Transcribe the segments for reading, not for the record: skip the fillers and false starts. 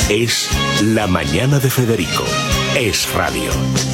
Es La Mañana de Federico. Es radio.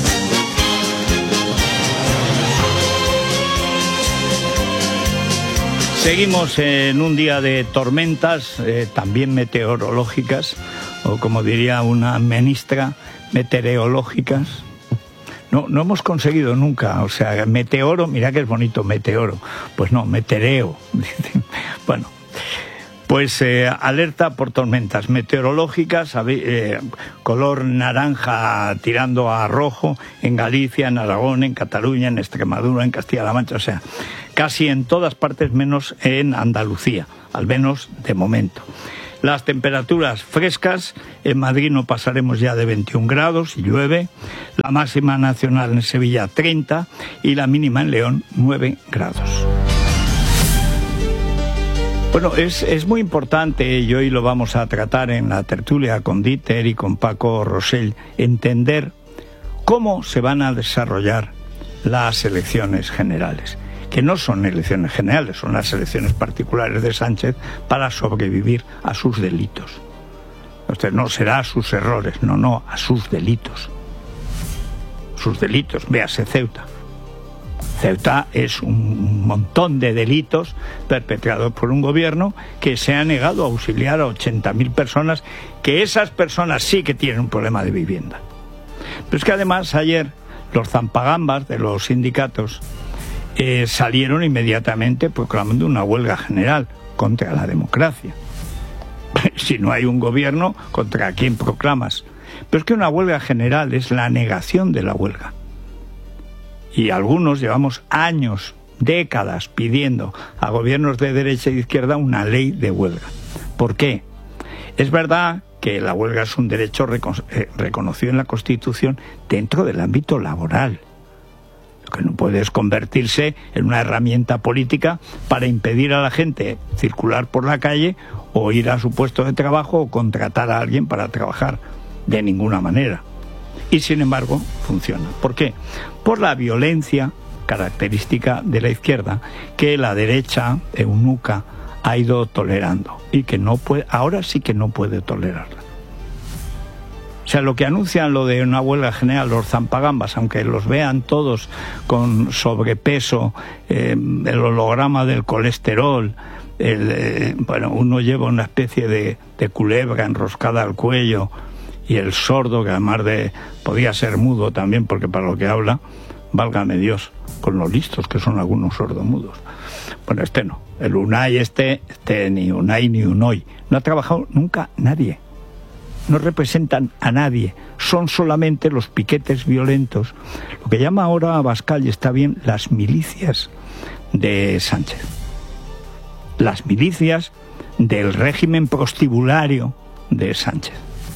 Seguimos en un día de tormentas, también meteorológicas, o como diría una ministra, meteorológicas. No hemos conseguido nunca, o sea, meteoro, mira que es bonito, meteoro. Pues no, meteoreo. Bueno, pues alerta por tormentas meteorológicas, color naranja tirando a rojo en Galicia, en Aragón, en Cataluña, en Extremadura, en Castilla-La Mancha, o sea, casi en todas partes menos en Andalucía, al menos de momento. Las temperaturas frescas, en Madrid no pasaremos ya de 21 grados y llueve, la máxima nacional en Sevilla 30 y la mínima en León 9 grados. Bueno, es muy importante, y hoy lo vamos a tratar en la tertulia con Dieter y con Paco Rosell, entender cómo se van a desarrollar las elecciones generales. Que no son elecciones generales, son las elecciones particulares de Sánchez para sobrevivir a sus delitos. Usted no será a sus errores, no, a sus delitos. Sus delitos, véase Ceuta. Ceuta es un montón de delitos perpetrados por un gobierno que se ha negado a auxiliar a 80.000 personas, que esas personas sí que tienen un problema de vivienda. Pero es que además ayer los zampagambas de los sindicatos salieron inmediatamente proclamando una huelga general contra la democracia. Si no hay un gobierno, ¿contra quién proclamas? Pero es que una huelga general es la negación de la huelga. Y algunos llevamos años, décadas, pidiendo a gobiernos de derecha y de izquierda una ley de huelga. ¿Por qué? Es verdad que la huelga es un derecho reconocido en la Constitución dentro del ámbito laboral. Que no puede convertirse en una herramienta política para impedir a la gente circular por la calle o ir a su puesto de trabajo o contratar a alguien para trabajar, de ninguna manera. Y sin embargo funciona. ¿Por qué? Por la violencia característica de la izquierda que la derecha eunuca ha ido tolerando y que no puede, ahora sí que no puede tolerarla. O sea, lo que anuncian lo de una huelga general, los zampagambas, aunque los vean todos con sobrepeso, el holograma del colesterol, uno lleva una especie de culebra enroscada al cuello, y el sordo, que además podía ser mudo también, porque para lo que habla, válgame Dios, con lo listos que son algunos sordomudos. Bueno, este no, el Unai ni Unai ni Unoy, no ha trabajado nunca nadie. No representan a nadie, son solamente los piquetes violentos, lo que llama ahora Abascal, y está bien, las milicias de Sánchez. Las milicias del régimen prostibulario de Sánchez.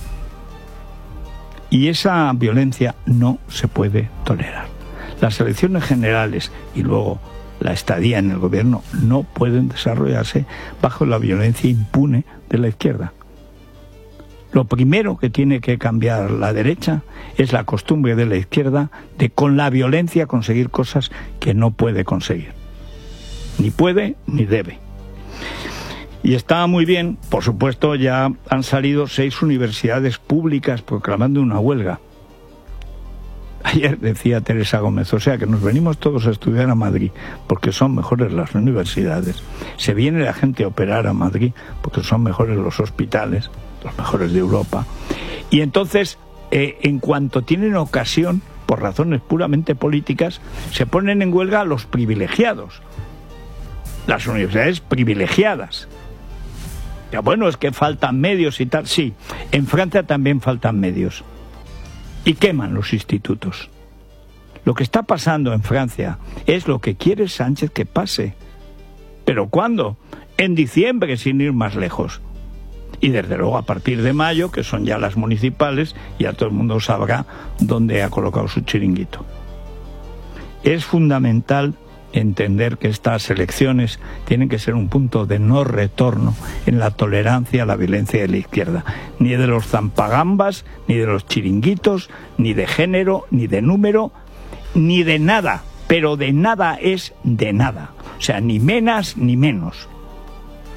Y esa violencia no se puede tolerar. Las elecciones generales y luego la estadía en el gobierno no pueden desarrollarse bajo la violencia impune de la izquierda. Lo primero que tiene que cambiar la derecha es la costumbre de la izquierda de con la violencia conseguir cosas que no puede conseguir. Ni puede ni debe. Y está muy bien, por supuesto, ya han salido 6 universidades públicas proclamando una huelga. Ayer decía Teresa Gómez, o sea que nos venimos todos a estudiar a Madrid porque son mejores las universidades. Se viene la gente a operar a Madrid porque son mejores los hospitales, los mejores de Europa. Y entonces, en cuanto tienen ocasión, por razones puramente políticas, se ponen en huelga a los privilegiados. Las universidades privilegiadas. Ya, bueno, es que faltan medios y tal. Sí, en Francia también faltan medios. Y queman los institutos. Lo que está pasando en Francia es lo que quiere Sánchez que pase. ¿Pero cuándo? En diciembre, sin ir más lejos. Y desde luego a partir de mayo, que son ya las municipales, ya todo el mundo sabrá dónde ha colocado su chiringuito. Es fundamental entender que estas elecciones tienen que ser un punto de no retorno en la tolerancia a la violencia de la izquierda, ni de los zampagambas, ni de los chiringuitos, ni de género, ni de número, ni de nada, pero de nada es de nada, o sea, ni menos ni menos.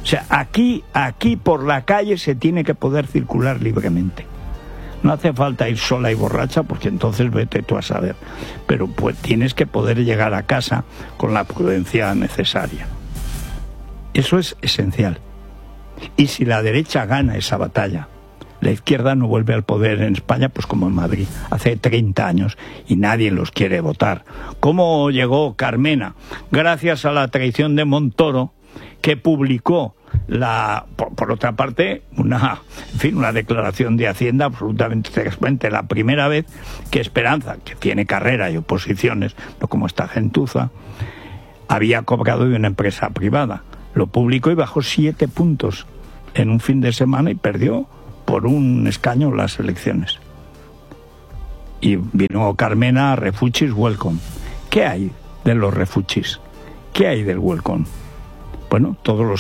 O sea, aquí por la calle se tiene que poder circular libremente. No hace falta ir sola y borracha, porque entonces vete tú a saber. Pero pues tienes que poder llegar a casa con la prudencia necesaria. Eso es esencial. Y si la derecha gana esa batalla, la izquierda no vuelve al poder en España, pues como en Madrid, hace 30 años, y nadie los quiere votar. ¿Cómo llegó Carmena? Gracias a la traición de Montoro, que publicó por otra parte, una declaración de Hacienda absolutamente transparente. La primera vez que Esperanza, que tiene carrera y oposiciones, no como esta gentuza, había cobrado de una empresa privada. Lo publicó y bajó 7 puntos en un fin de semana y perdió por un escaño las elecciones. Y vino Carmena, refugees, welcome. ¿Qué hay de los refugees? ¿Qué hay del welcome? Bueno,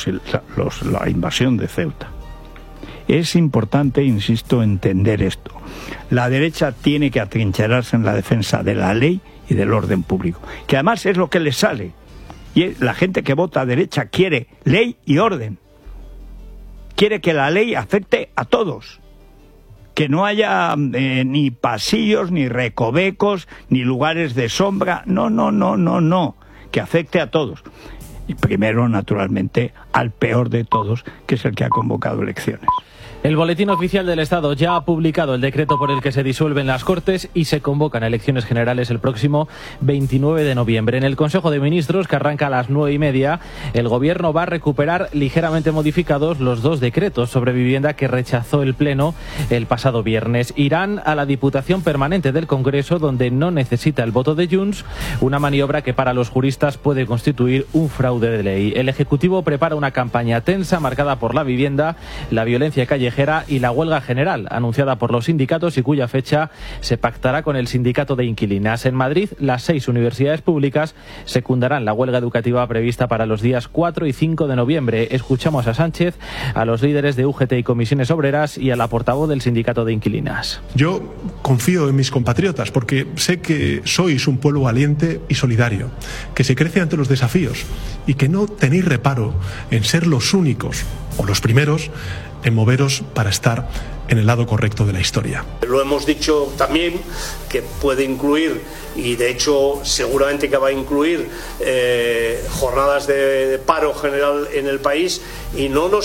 la invasión de Ceuta. Es importante, insisto, entender esto. La derecha tiene que atrincherarse en la defensa de la ley y del orden público, que además es lo que le sale. Y la gente que vota a derecha quiere ley y orden. Quiere que la ley afecte a todos. Que no haya ni pasillos, ni recovecos, ni lugares de sombra. No. Que afecte a todos. Y primero, naturalmente, al peor de todos, que es el que ha convocado elecciones. El Boletín Oficial del Estado ya ha publicado el decreto por el que se disuelven las Cortes y se convocan elecciones generales el próximo 29 de noviembre. En el Consejo de Ministros, que arranca a las 9:30, el Gobierno va a recuperar ligeramente modificados los 2 decretos sobre vivienda que rechazó el Pleno el pasado viernes. Irán a la Diputación Permanente del Congreso, donde no necesita el voto de Junts, una maniobra que para los juristas puede constituir un fraude de ley. El Ejecutivo prepara una campaña tensa marcada por la vivienda, la violencia callejera y la huelga general anunciada por los sindicatos y cuya fecha se pactará con el sindicato de inquilinas. En Madrid, las 6 universidades públicas secundarán la huelga educativa prevista para los días 4 y 5 de noviembre. Escuchamos a Sánchez, a los líderes de UGT y comisiones obreras y a la portavoz del sindicato de inquilinas. Yo confío en mis compatriotas porque sé que sois un pueblo valiente y solidario, que se crece ante los desafíos y que no tenéis reparo en ser los únicos o los primeros en moveros para estar en el lado correcto de la historia. Lo hemos dicho también, que puede incluir, y de hecho seguramente que va a incluir, jornadas de paro general en el país, y no nos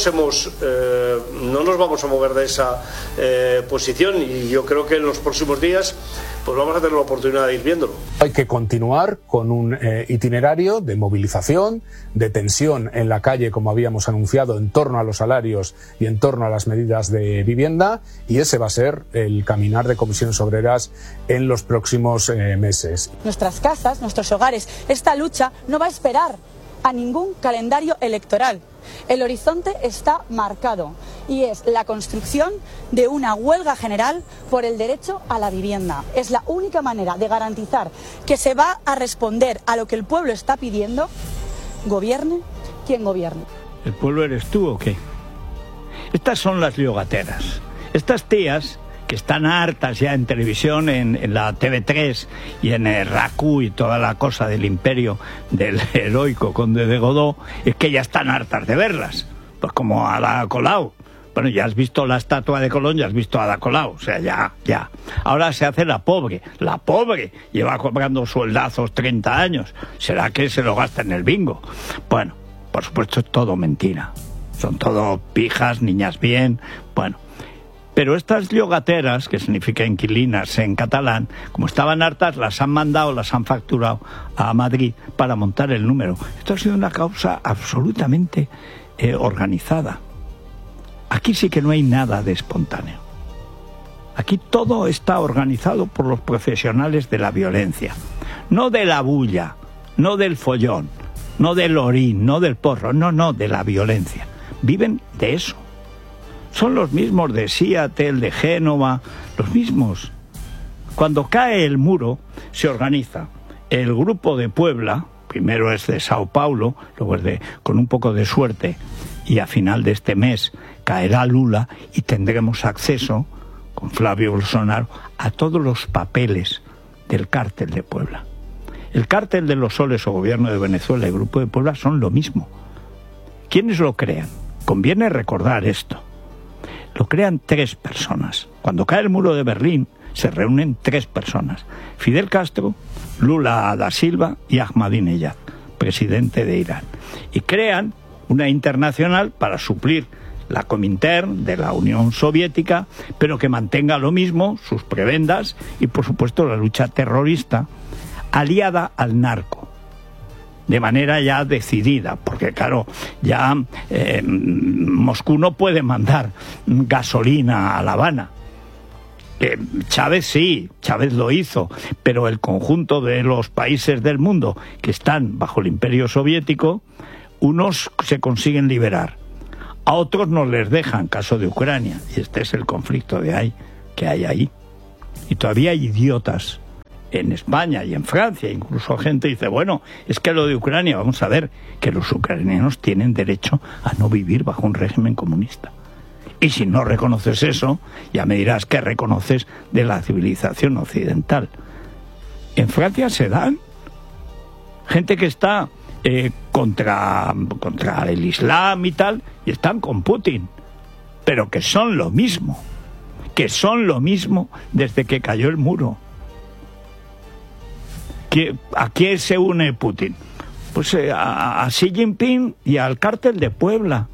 vamos a mover de esa posición, y yo creo que en los próximos días pues vamos a tener la oportunidad de ir viéndolo. Hay que continuar con un itinerario de movilización, de tensión en la calle, como habíamos anunciado, en torno a los salarios y en torno a las medidas de vivienda, y ese va a ser el caminar de comisiones obreras en los próximos meses. Nuestras casas, nuestros hogares, esta lucha no va a esperar a ningún calendario electoral. El horizonte está marcado y es la construcción de una huelga general por el derecho a la vivienda. Es la única manera de garantizar que se va a responder a lo que el pueblo está pidiendo, gobierne quien gobierne. ¿El pueblo eres tú o qué? Estas son las llogateras. Estas tías que están hartas ya en televisión, en la TV3 y en el RACU y toda la cosa del imperio del heroico conde de Godó, es que ya están hartas de verlas. Pues como Ada Colau. Bueno, ya has visto la estatua de Colón, ya has visto a Ada Colau. O sea, ya. Ahora se hace la pobre. La pobre lleva cobrando sueldazos 30 años. ¿Será que se lo gasta en el bingo? Bueno, por supuesto es todo mentira. Son todo pijas, niñas bien, bueno. Pero estas llogateras, que significa inquilinas en catalán, como estaban hartas, las han mandado, las han facturado a Madrid para montar el número. Esto ha sido una causa absolutamente organizada. Aquí sí que no hay nada de espontáneo. Aquí todo está organizado por los profesionales de la violencia. No de la bulla, no del follón, no del orín, no del porro, no, de la violencia. Viven de eso. Son los mismos de Seattle, de Génova, los mismos. Cuando cae el muro, se organiza el grupo de Puebla, primero es de Sao Paulo, luego es con un poco de suerte, y a final de este mes caerá Lula y tendremos acceso, con Flavio Bolsonaro, a todos los papeles del cártel de Puebla. El cártel de los Soles o Gobierno de Venezuela y el Grupo de Puebla son lo mismo. ¿Quiénes lo crean? conviene recordar esto. Lo crean 3 personas. Cuando cae el muro de Berlín, se reúnen 3 personas. Fidel Castro, Lula da Silva y Ahmadinejad, presidente de Irán. Y crean una internacional para suplir la Comintern de la Unión Soviética, pero que mantenga lo mismo, sus prebendas y, por supuesto, la lucha terrorista, aliada al narco. De manera ya decidida, porque claro, ya Moscú no puede mandar gasolina a La Habana. Chávez sí, Chávez lo hizo, pero el conjunto de los países del mundo que están bajo el imperio soviético, unos se consiguen liberar, a otros no les dejan, caso de Ucrania, y este es el conflicto que hay ahí. Y todavía hay idiotas en España y en Francia, incluso gente dice, bueno, es que lo de Ucrania, vamos a ver, que los ucranianos tienen derecho a no vivir bajo un régimen comunista. Y si no reconoces eso, ya me dirás qué reconoces de la civilización occidental. En Francia se dan gente que está contra el Islam y tal, y están con Putin, pero que son lo mismo desde que cayó el muro. ¿A quién se une Putin? Pues a Xi Jinping y al cártel de Puebla.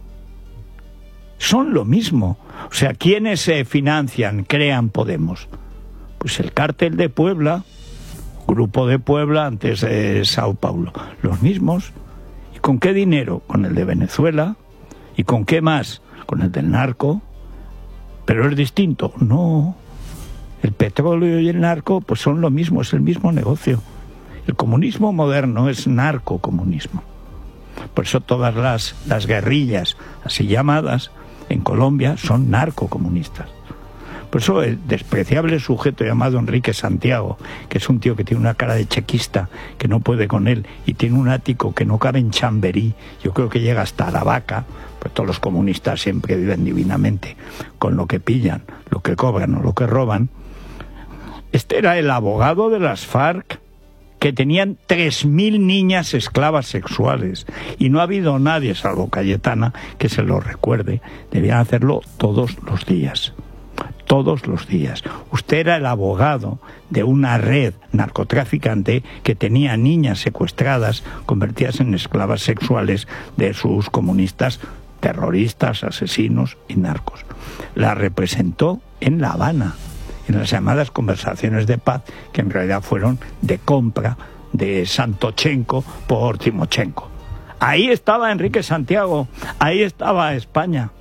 Son lo mismo. O sea, ¿quiénes se financian, crean Podemos? Pues el cártel de Puebla, Grupo de Puebla, antes de Sao Paulo. Los mismos. ¿Y con qué dinero? Con el de Venezuela. ¿Y con qué más? Con el del narco. ¿Pero es distinto? No. El petróleo y el narco pues son lo mismo, es el mismo negocio. El comunismo moderno es narcocomunismo. Por eso todas las guerrillas, así llamadas, en Colombia son narcocomunistas. Por eso el despreciable sujeto llamado Enrique Santiago, que es un tío que tiene una cara de chequista, que no puede con él, y tiene un ático que no cabe en Chamberí, yo creo que llega hasta Aravaca, pues todos los comunistas siempre viven divinamente, con lo que pillan, lo que cobran o lo que roban. Este era el abogado de las FARC, que tenían 3.000 niñas esclavas sexuales, y no ha habido nadie, salvo Cayetana, que se lo recuerde. Debían hacerlo todos los días. Todos los días. Usted era el abogado de una red narcotraficante que tenía niñas secuestradas, convertidas en esclavas sexuales de sus comunistas, terroristas, asesinos y narcos. La representó en La Habana, en las llamadas conversaciones de paz, que en realidad fueron de compra de Santochenko por Timochenko. Ahí estaba Enrique Santiago, ahí estaba España.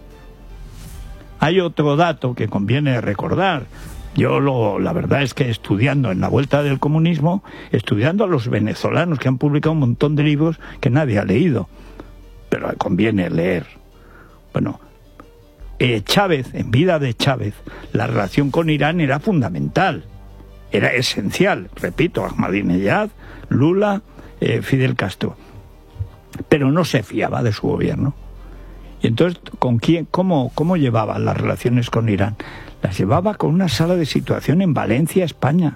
Hay otro dato que conviene recordar. La verdad es que estudiando en la vuelta del comunismo, estudiando a los venezolanos que han publicado un montón de libros que nadie ha leído, pero conviene leer. Bueno, Chávez, en vida de Chávez, la relación con Irán era fundamental, era esencial, repito, Ahmadinejad, Lula, Fidel Castro, pero no se fiaba de su gobierno. Y entonces, ¿con quién, cómo llevaba las relaciones con Irán? Las llevaba con una sala de situación en Valencia, España.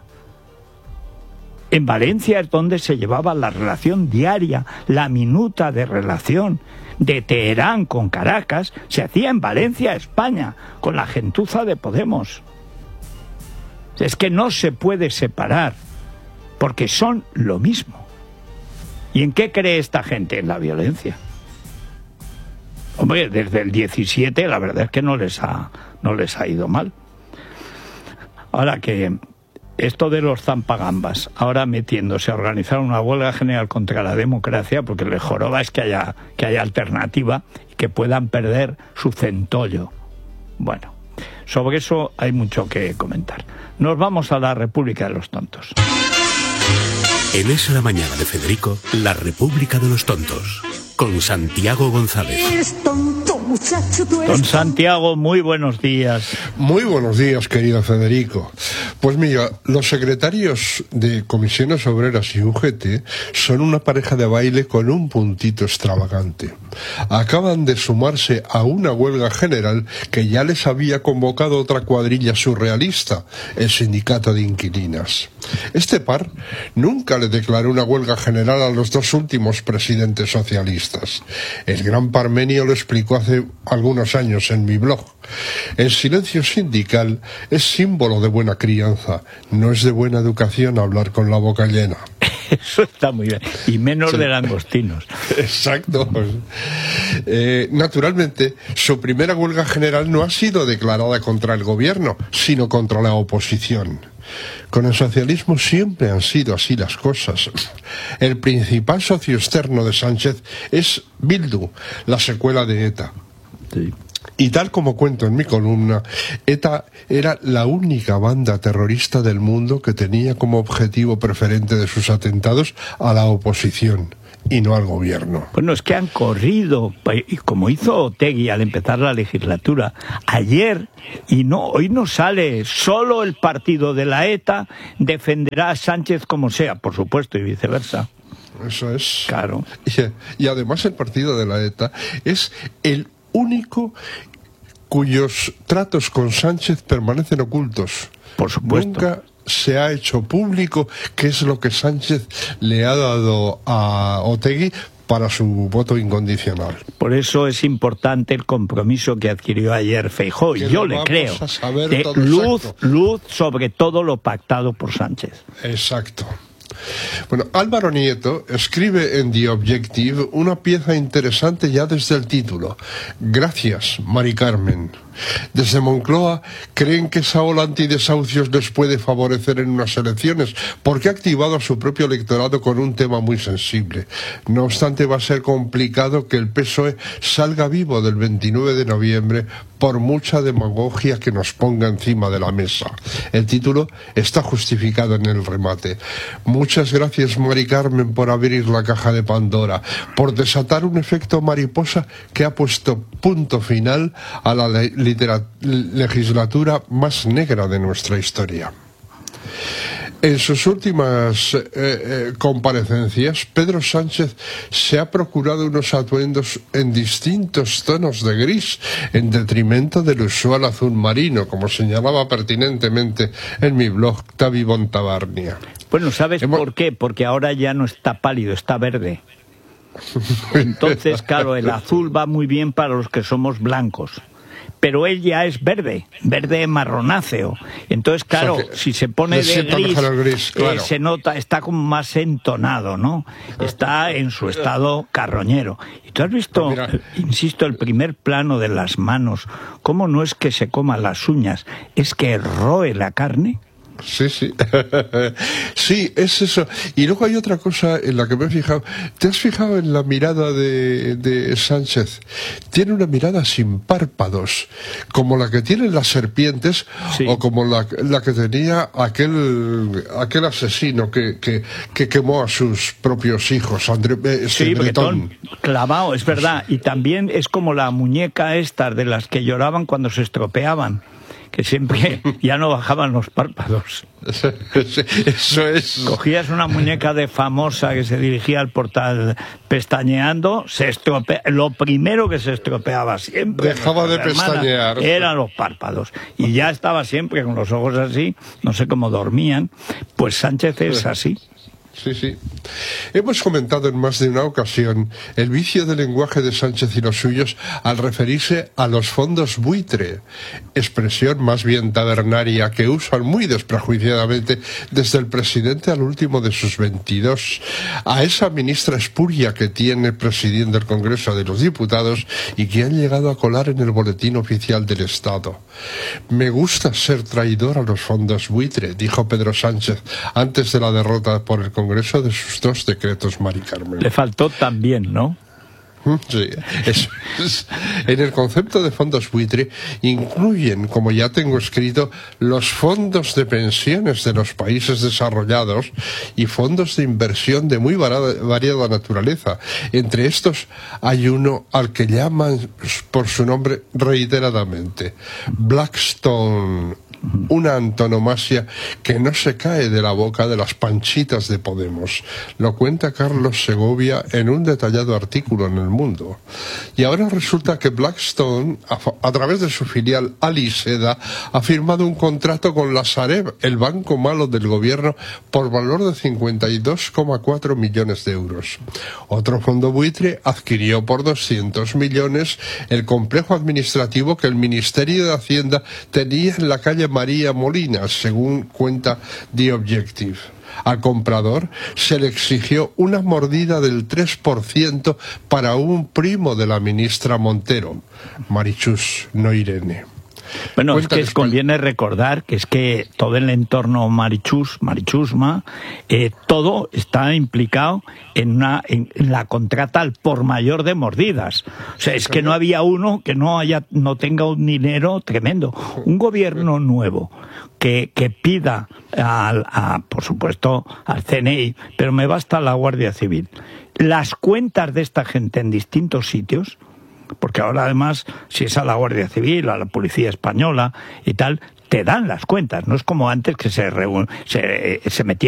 En Valencia es donde se llevaba la relación diaria, la minuta de relación de Teherán con Caracas, se hacía en Valencia, España, con la gentuza de Podemos. Es que no se puede separar, porque son lo mismo. ¿Y en qué cree esta gente? En la violencia. Hombre, desde el 17 la verdad es que no les ha ido mal. Ahora que esto de los zampagambas, ahora metiéndose a organizar una huelga general contra la democracia, porque les joroba es que haya alternativa y que puedan perder su centollo. Bueno, sobre eso hay mucho que comentar. Nos vamos a la República de los Tontos. En Es la Mañana de Federico, la República de los Tontos, con Santiago González. Don Santiago, muy buenos días. Muy buenos días, querido Federico. Pues mira, los secretarios de Comisiones Obreras y UGT son una pareja de baile con un puntito extravagante. Acaban de sumarse a una huelga general que ya les había convocado otra cuadrilla surrealista, el Sindicato de Inquilinas. Este par nunca le declaró una huelga general a los dos últimos presidentes socialistas. El gran Parmenio lo explicó hace algunos años en mi blog. El silencio sindical es símbolo de buena crianza, no es de buena educación hablar con la boca llena. Eso está muy bien. Y menos de langostinos. Exacto. Naturalmente, su primera huelga general no ha sido declarada contra el gobierno, sino contra la oposición. Con el socialismo siempre han sido así las cosas. El principal socio externo de Sánchez es Bildu, la secuela de ETA. Sí. Y tal como cuento en mi columna, ETA era la única banda terrorista del mundo que tenía como objetivo preferente de sus atentados a la oposición y no al gobierno. Bueno, es que han corrido, y como hizo Otegi al empezar la legislatura ayer, y no, hoy no sale, solo el partido de la ETA defenderá a Sánchez como sea, por supuesto, y viceversa. Eso es. Claro. Y además el partido de la ETA es el único cuyos tratos con Sánchez permanecen ocultos. Por supuesto. Nunca se ha hecho público qué es lo que Sánchez le ha dado a Otegi para su voto incondicional. Por eso es importante el compromiso que adquirió ayer Feijóo, y yo le creo, de luz sobre todo lo pactado por Sánchez. Exacto. Bueno, Álvaro Nieto escribe en The Objective una pieza interesante ya desde el título. Gracias, Mari Carmen. Desde Moncloa creen que esa ola antidesahucios les puede favorecer en unas elecciones porque ha activado a su propio electorado con un tema muy sensible. No obstante, va a ser complicado que el PSOE salga vivo del 29 de noviembre por mucha demagogia que nos ponga encima de la mesa. El título está justificado en el remate. Muchas gracias, Mari Carmen, por abrir la caja de Pandora, por desatar un efecto mariposa que ha puesto punto final a la legislatura más negra de nuestra historia. En sus últimas comparecencias, Pedro Sánchez se ha procurado unos atuendos en distintos tonos de gris, en detrimento del usual azul marino, como señalaba pertinentemente en mi blog Tavi Bontabarnia. Bueno, ¿sabes por qué? Porque ahora ya no está pálido, está verde. Entonces, claro, el azul va muy bien para los que somos blancos. Pero él ya es verde marronáceo. Entonces, claro, o sea, si se pone de gris, claro. Se nota, está como más entonado, ¿no? Está en su estado carroñero. Y tú has visto, insisto, el primer plano de las manos, cómo no es que se coma las uñas, es que roe la carne. Sí, sí. Sí, es eso. Y luego hay otra cosa en la que me he fijado. ¿Te has fijado en la mirada de Sánchez? Tiene una mirada sin párpados, como la que tienen las serpientes, sí. O como la que tenía aquel asesino que quemó a sus propios hijos, sí, Bretón. Clavado, es verdad. Y también es como la muñeca estas de las que lloraban cuando se estropeaban, que siempre ya no bajaban los párpados. Eso es. Cogías una muñeca de famosa que se dirigía al portal pestañeando, lo primero que se estropeaba siempre, dejaba de pestañear, eran los párpados, y ya estaba siempre con los ojos así, no sé cómo dormían. Pues Sánchez es así. Sí, sí. Hemos comentado en más de una ocasión el vicio del lenguaje de Sánchez y los suyos al referirse a los fondos buitre, expresión más bien tabernaria que usan muy desprejuiciadamente desde el presidente al último de sus 22, a esa ministra espuria que tiene presidiendo el Congreso de los Diputados y que han llegado a colar en el boletín oficial del Estado. Me gusta ser traidor a los fondos buitre, dijo Pedro Sánchez antes de la derrota por el Congreso de sus dos decretos, Mari Carmen. Le faltó también, ¿no? Sí, en el concepto de fondos buitre incluyen, como ya tengo escrito, los fondos de pensiones de los países desarrollados y fondos de inversión de muy variada naturaleza. Entre estos hay uno al que llaman por su nombre reiteradamente Blackstone una antonomasia que no se cae de la boca de las panchitas de Podemos. Lo cuenta Carlos Segovia en un detallado artículo en El Mundo. Y ahora resulta que Blackstone, a través de su filial Aliseda, ha firmado un contrato con la Sareb, el banco malo del gobierno, por valor de 52,4 millones de euros. Otro fondo buitre adquirió por 200 millones el complejo administrativo que el Ministerio de Hacienda tenía en la calle María Molina, según cuenta The Objective. Al comprador se le exigió una mordida del 3% para un primo de la ministra Montero, Marichus, no Irene. Bueno, es que conviene recordar que es que todo el entorno Marichusma, todo está implicado en la contrata al por mayor de mordidas. O sea, es que no había uno que no tenga un dinero tremendo. Un gobierno nuevo que pida por supuesto al CNI, pero me basta la Guardia Civil, las cuentas de esta gente en distintos sitios, porque ahora además, si es a la Guardia Civil, a la Policía Española y tal, te dan las cuentas, no es como antes que se metía